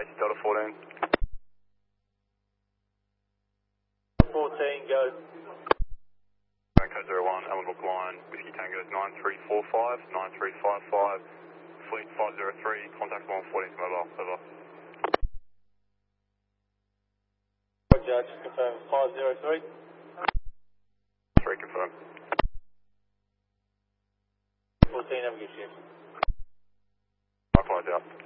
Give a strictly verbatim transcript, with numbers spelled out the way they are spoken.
base, Delta fourteen. fourteen, go. Code zero one, Allen Book line, Whiskey Tango nine three four five, nine three five five, Fleet five zero three, contact one fourteen mobile, over. Roger, just confirm five zero three. three confirmed. fourteen, have a good shift. Likewise out.